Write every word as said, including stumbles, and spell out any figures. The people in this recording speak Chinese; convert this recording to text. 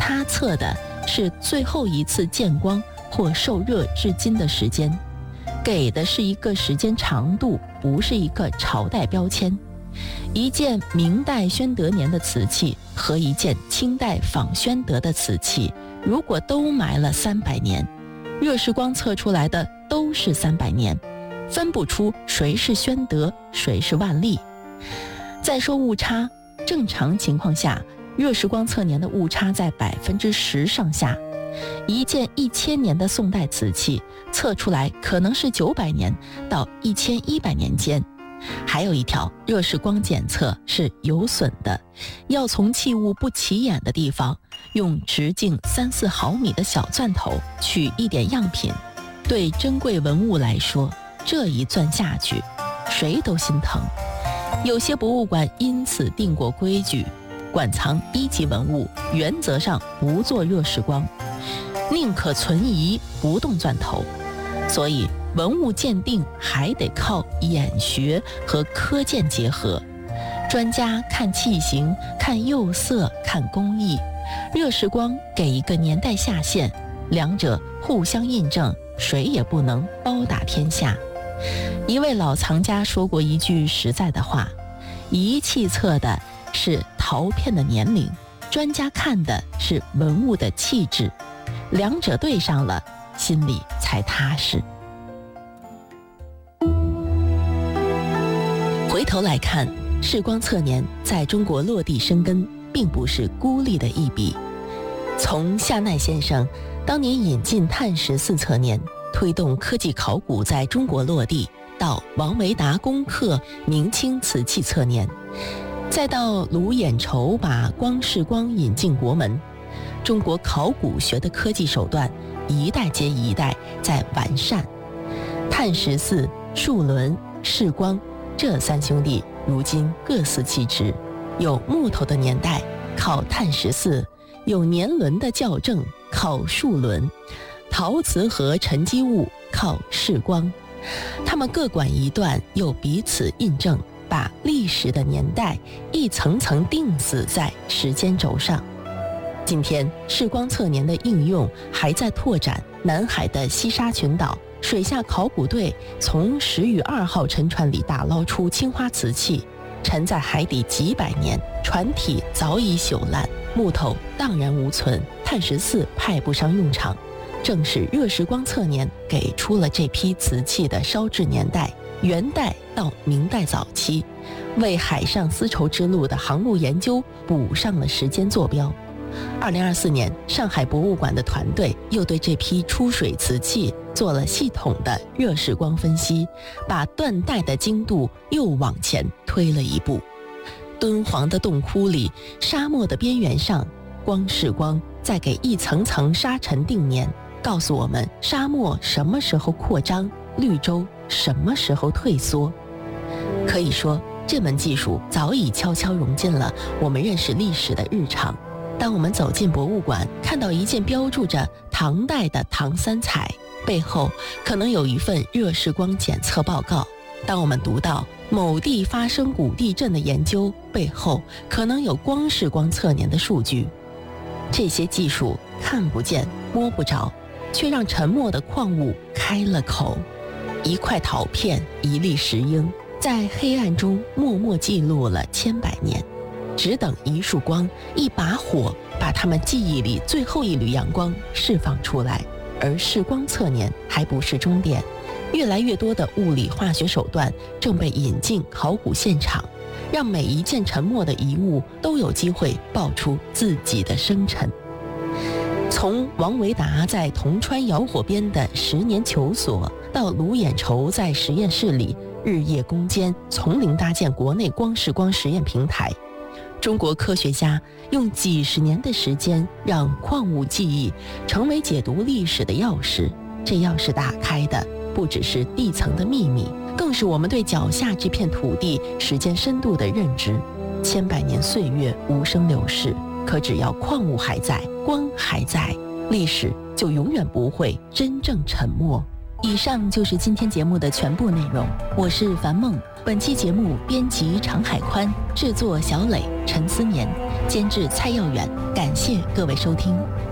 它测的是最后一次见光或受热至今的时间，给的是一个时间长度，不是一个朝代标签。一件明代宣德年的瓷器和一件清代仿宣德的瓷器，如果都埋了三百年，热视光测出来的都是三百年，分不出谁是宣德，谁是万历。再说误差，正常情况下，热视光测年的误差在百分之十上下。一件一千年的宋代瓷器测出来可能是九百年到一千一百年间。还有一条，热视光检测是有损的，要从器物不起眼的地方，用直径三四毫米的小钻头取一点样品。对珍贵文物来说，这一钻下去，谁都心疼。有些博物馆因此定过规矩，馆藏一级文物原则上不做热视光，宁可存疑不动钻头。所以文物鉴定还得靠眼学和科鉴结合，专家看器型，看釉色，看工艺，热视光给一个年代下限，两者互相印证，谁也不能包打天下。一位老藏家说过一句实在的话，仪器测的是陶片的年龄，专家看的是文物的气质，两者对上了，心里才踏实。回头来看，视光测年在中国落地生根，并不是孤立的一笔。从夏奈先生当年引进碳十四测年，推动科技考古在中国落地，到王维达攻克明清瓷器测年，再到卢衍畴把光视光引进国门，中国考古学的科技手段一代接一代在完善。碳十四、数轮、视光这三兄弟如今各司其职，有木头的年代靠碳十四，有年轮的校正靠数轮，陶瓷和沉积物靠视光。他们各管一段，又彼此印证，把历史的年代一层层钉死在时间轴上。今天视光测年的应用还在拓展，南海的西沙群岛水下考古队从十与二号沉船里打捞出青花瓷器，沉在海底几百年，船体早已朽烂，木头荡然无存，碳十四派不上用场。正是热视光测年给出了这批瓷器的烧制年代，元代到明代早期，为海上丝绸之路的航路研究补上了时间坐标。二零二四年，上海博物馆的团队又对这批出水瓷器做了系统的热视光分析，把断代的精度又往前推了一步。敦煌的洞窟里，沙漠的边缘上，光视光在给一层层沙尘定年，告诉我们沙漠什么时候扩张，绿洲什么时候退缩。可以说，这门技术早已悄悄融进了我们认识历史的日常。当我们走进博物馆，看到一件标注着唐代的唐三彩，背后可能有一份热视光检测报告；当我们读到某地发生古地震的研究，背后可能有光视光测年的数据。这些技术看不见摸不着，却让沉默的矿物开了口。一块陶片，一粒石英，在黑暗中默默记录了千百年，只等一束光，一把火，把他们记忆里最后一缕阳光释放出来。而视光测年还不是终点，越来越多的物理化学手段正被引进考古现场，让每一件沉没的遗物都有机会爆出自己的生辰。从王维达在铜川窑火边的十年求索，到卢衍畴在实验室里日夜攻坚，从零搭建国内光视光实验平台，中国科学家用几十年的时间，让矿物记忆成为解读历史的钥匙。这钥匙打开的不只是地层的秘密，更是我们对脚下这片土地时间深度的认知。千百年岁月无声流逝，可只要矿物还在，光还在，历史就永远不会真正沉默。以上就是今天节目的全部内容，我是樊梦。本期节目编辑常海宽，制作小磊、陈思年， 监制蔡耀远，感谢各位收听。